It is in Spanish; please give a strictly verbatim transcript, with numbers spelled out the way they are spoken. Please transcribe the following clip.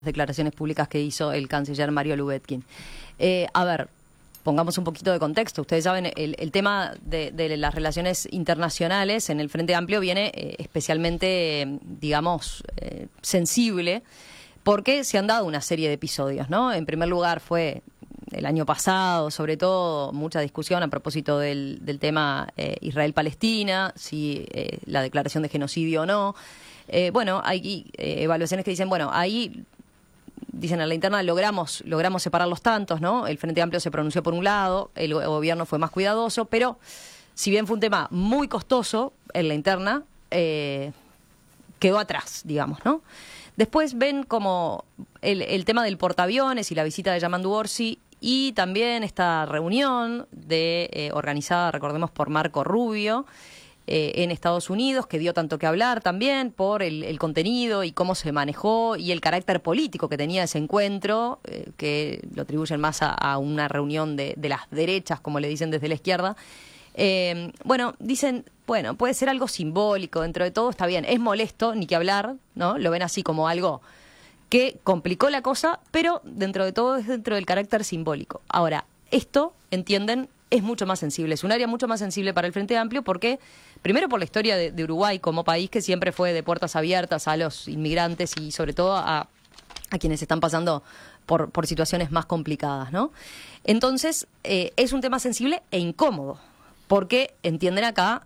declaraciones públicas que hizo el canciller Mario Lubetkin. Eh, a ver, pongamos un poquito de contexto. Ustedes saben, el, el tema de, de las relaciones internacionales en el Frente Amplio viene eh, especialmente, eh, digamos, eh, sensible, porque se han dado una serie de episodios, ¿no? En primer lugar fue el año pasado, sobre todo, mucha discusión a propósito del, del tema eh, Israel-Palestina, si eh, la declaración de genocidio o no. Eh, bueno, hay eh, evaluaciones que dicen, bueno, ahí... Dicen en la interna, logramos logramos separar los tantos, ¿no? El Frente Amplio se pronunció por un lado, el gobierno fue más cuidadoso, pero si bien fue un tema muy costoso en la interna, eh, quedó atrás, digamos, ¿no? Después ven como el, el tema del portaaviones y la visita de Yamandu Orsi y también esta reunión de eh, organizada, recordemos, por Marco Rubio, Eh, en Estados Unidos, que dio tanto que hablar también por el, el contenido y cómo se manejó y el carácter político que tenía ese encuentro, eh, que lo atribuyen más a, a una reunión de, de las derechas, como le dicen desde la izquierda. Eh, bueno, dicen, bueno, puede ser algo simbólico, dentro de todo está bien, es molesto, ni que hablar, ¿no? Lo ven así como algo que complicó la cosa, pero dentro de todo es dentro del carácter simbólico. Ahora, esto, entienden, es mucho más sensible, es un área mucho más sensible para el Frente Amplio porque, primero por la historia de, de Uruguay como país que siempre fue de puertas abiertas a los inmigrantes y sobre todo a, a quienes están pasando por, por situaciones más complicadas, ¿no? Entonces, eh, es un tema sensible e incómodo, porque entienden acá